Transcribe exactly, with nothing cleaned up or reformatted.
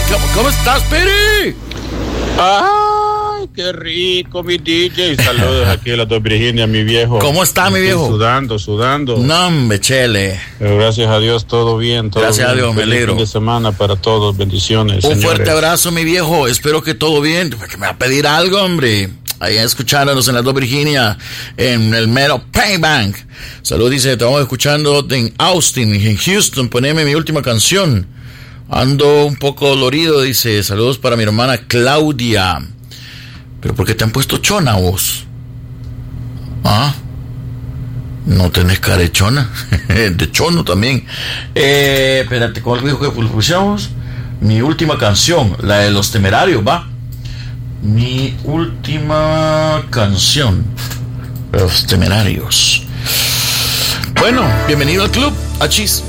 ¿Cómo, cómo estás, Piri? ¡Ay, qué rico, mi D J! Saludos aquí a las dos Virginia, mi viejo. ¿Cómo está, mi viejo? Sudando, sudando. No, hombre, chele. Pero gracias a Dios, todo bien, todo Gracias bien. a Dios, me Feliz alegro. fin de semana para todos, bendiciones, Un señores. fuerte abrazo, mi viejo. Espero que todo bien. Que me va a pedir algo, hombre. Allá escuchándonos en las dos Virginia, en el mero Paybank. Salud, dice, estamos escuchando en Austin, en Houston. Poneme mi última canción. Ando un poco dolorido, dice. Saludos para mi hermana Claudia. ¿Pero por qué te han puesto chona vos? ¿Ah? No tenés cara de chona. De chono también. Eh, espérate, ¿cuál dijo que pusiéramos? Mi última canción, la de Los Temerarios, va. Mi última canción, Los Temerarios. Bueno, bienvenido al club, achis.